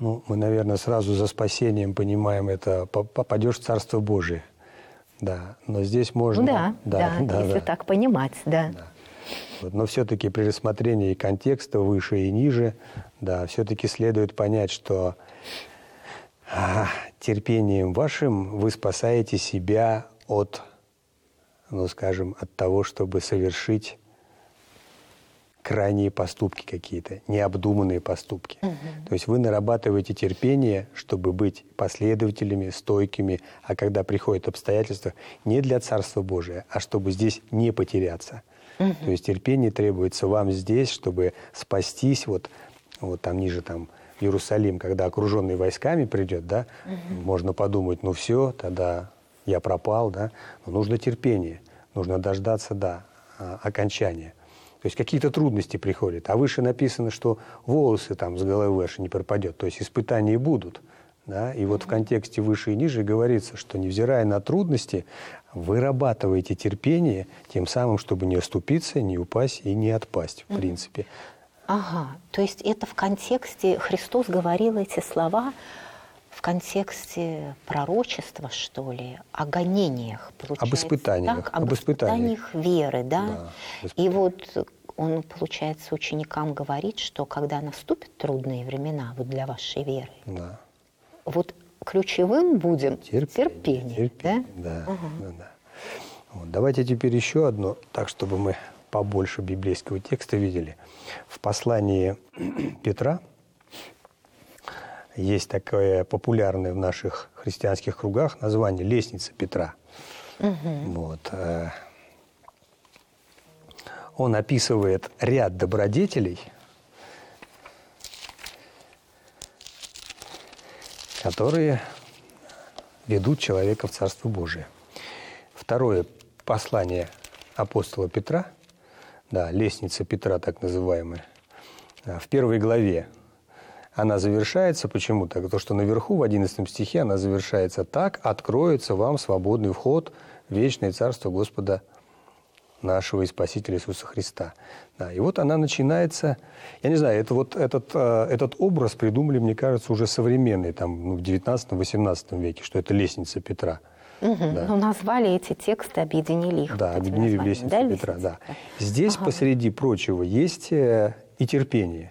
Ну, мы, наверное, сразу за спасением понимаем это, попадешь в Царство Божие. Да, но здесь можно... Ну да, если так понимать, да. Да. Вот, но все-таки при рассмотрении контекста выше и ниже, да, все-таки следует понять, что терпением вашим вы спасаете себя от, ну, скажем, от того, чтобы совершить крайние поступки какие-то, необдуманные поступки. То есть вы нарабатываете терпение, чтобы быть последователями, стойкими, а когда приходят обстоятельства, не для Царства Божия, а чтобы здесь не потеряться. То есть терпение требуется вам здесь, чтобы спастись, вот там ниже, там, Иерусалим, когда окруженный войсками придет, да, можно подумать, ну все, тогда я пропал, да, но нужно терпение, нужно дождаться, да, окончания. То есть какие-то трудности приходят, а выше написано, что волосы там с головы вашей не пропадет, то есть испытания будут. Да? И вот в контексте выше и ниже говорится, что невзирая на трудности, вырабатываете терпение, тем самым, чтобы не оступиться, не упасть и не отпасть, в принципе. Ага, то есть это в контексте, Христос говорил эти слова в контексте пророчества, что ли, о гонениях, получается. Об испытаниях. Так, об испытаниях веры, да? Да, и вот он, получается, ученикам говорит, что когда наступят трудные времена вот для вашей веры, да. вот ключевым будем терпение. Да? Да. Вот, давайте теперь еще одно, так, чтобы мы побольше библейского текста видели. В послании Петра есть такое популярное в наших христианских кругах название «Лестница Петра». Вот. Он описывает ряд добродетелей, которые ведут человека в Царство Божие. Второе послание апостола Петра, да, «Лестница Петра», так называемая, в 1 главе она завершается почему-то, потому что наверху в 11 стихе она завершается так: «Откроется вам свободный вход в вечное Царство Господа нашего и Спасителя Иисуса Христа». Да, и вот она начинается, я не знаю, это вот этот образ придумали, мне кажется, уже современные, там, в 19-18 веке, что это «Лестница Петра». Да. Ну, назвали эти тексты, объединили их. Да, объединили в «Лестницу Петра». Да. Здесь, посреди прочего, есть и терпение.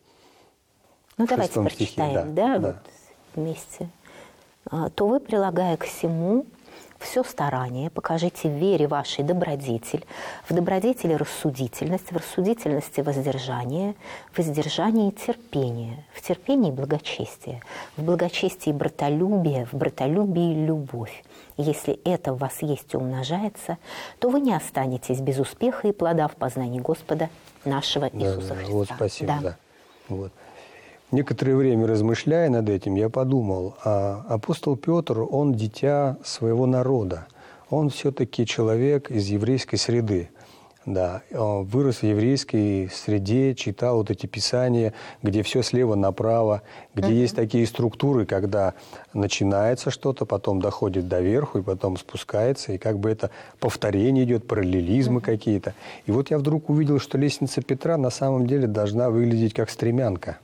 Ну, давайте прочитаем, да, вот вместе. «То вы, прилагая к всему все старание, покажите в вере вашей добродетель, в добродетели рассудительность, в рассудительности воздержание, в воздержании терпение, в терпении благочестие, в благочестии братолюбие, в братолюбии любовь. Если это в вас есть и умножается, то вы не останетесь без успеха и плода в познании Господа нашего Иисуса Христа». Вот, спасибо, да. Вот. Некоторое время размышляя над этим, я подумал, апостол Петр, он дитя своего народа. Он все-таки человек из еврейской среды. Да, он вырос в еврейской среде, читал вот эти писания, где все слева направо, где есть такие структуры, когда начинается что-то, потом доходит до верху, и потом спускается, и как бы это повторение идет, параллелизмы какие-то. И вот я вдруг увидел, что лестница Петра на самом деле должна выглядеть как стремянка.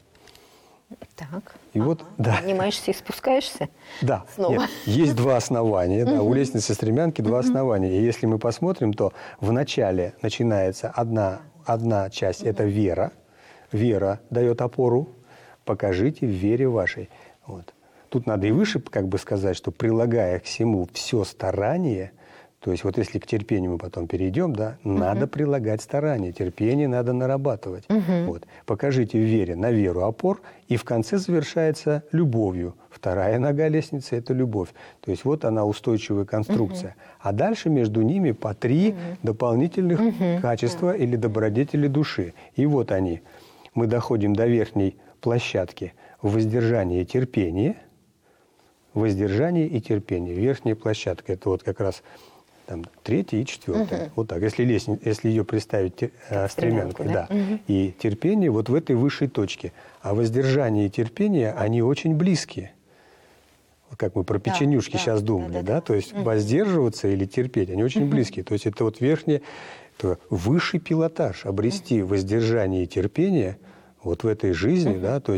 Так. И вот, да. Поднимаешься и спускаешься? Да. Снова. Нет, есть два основания. Да, у лестницы стремянки два основания. И если мы посмотрим, то в начале начинается одна часть – это вера. Вера дает опору. Покажите в вере вашей. Вот. Тут надо и выше как бы сказать, что прилагая к всему все старание, то есть вот если к терпению мы потом перейдем, да, надо прилагать старание, терпение надо нарабатывать. Вот. Покажите в вере на веру опор, и в конце завершается любовью. Вторая нога лестницы – это любовь. То есть вот она устойчивая конструкция. А дальше между ними по 3 дополнительных качества или добродетели души. И вот они. Мы доходим до верхней площадки воздержание и терпение. Воздержание и терпение. Верхняя площадка – это вот как раз там 3-я и 4-я. Вот так. Если ее представить стремянкой, да. И терпение вот в этой высшей точке. А воздержание и терпение, они очень близкие. Вот как мы про печенюшки сейчас думали, да? То есть воздерживаться или терпеть, они очень близкие. То есть это вот верхнее, это высший пилотаж. Обрести воздержание и терпение вот в этой жизни, да, то есть